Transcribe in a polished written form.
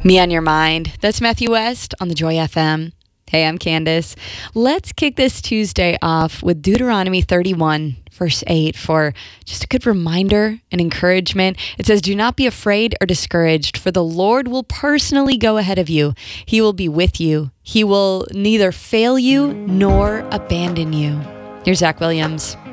Me on Your Mind. That's Matthew West on the Joy FM. Hey, I'm Candace. Let's kick this Tuesday off with Deuteronomy 31, verse 8, for just a good reminder and encouragement. It says, "Do not be afraid or discouraged, for the Lord will personally go ahead of you. He will be with you. He will neither fail you nor abandon you." Here's Zach Williams.